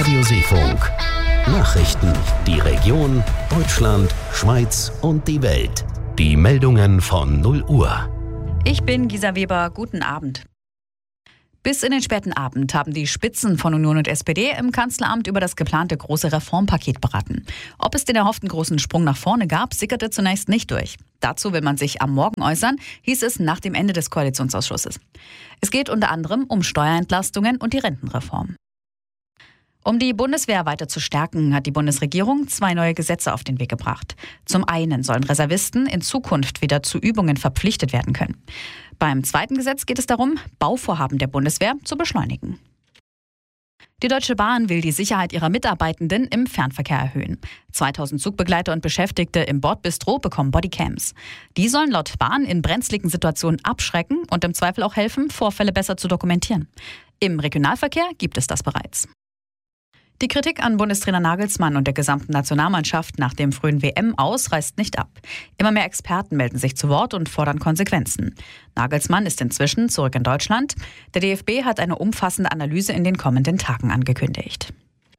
Radio Seefunk. Nachrichten, die Region, Deutschland, Schweiz und die Welt. Die Meldungen von 0 Uhr. Ich bin Gisa Weber, guten Abend. Bis in den späten Abend haben die Spitzen von Union und SPD im Kanzleramt über das geplante große Reformpaket beraten. Ob es den erhofften großen Sprung nach vorne gab, sickerte zunächst nicht durch. Dazu will man sich am Morgen äußern, hieß es nach dem Ende des Koalitionsausschusses. Es geht unter anderem um Steuerentlastungen und die Rentenreform. Um die Bundeswehr weiter zu stärken, hat die Bundesregierung 2 neue Gesetze auf den Weg gebracht. Zum einen sollen Reservisten in Zukunft wieder zu Übungen verpflichtet werden können. Beim zweiten Gesetz geht es darum, Bauvorhaben der Bundeswehr zu beschleunigen. Die Deutsche Bahn will die Sicherheit ihrer Mitarbeitenden im Fernverkehr erhöhen. 2000 Zugbegleiter und Beschäftigte im Bordbistro bekommen Bodycams. Die sollen laut Bahn in brenzligen Situationen abschrecken und im Zweifel auch helfen, Vorfälle besser zu dokumentieren. Im Regionalverkehr gibt es das bereits. Die Kritik an Bundestrainer Nagelsmann und der gesamten Nationalmannschaft nach dem frühen WM-Aus reißt nicht ab. Immer mehr Experten melden sich zu Wort und fordern Konsequenzen. Nagelsmann ist inzwischen zurück in Deutschland. Der DFB hat eine umfassende Analyse in den kommenden Tagen angekündigt.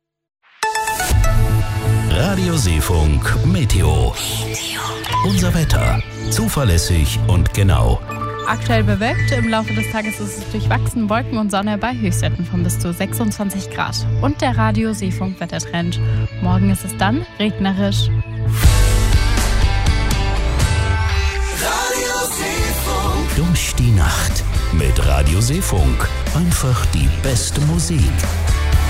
Radio Seefunk Meteo. Unser Wetter. Zuverlässig und genau. Aktuell bewölkt, im Laufe des Tages ist es durchwachsen, Wolken und Sonne bei Höchstwerten von bis zu 26 Grad. Und der Radio Seefunk Wettertrend. Morgen ist es dann regnerisch. Radio Seefunk. Durch die Nacht mit Radio Seefunk. Einfach die beste Musik.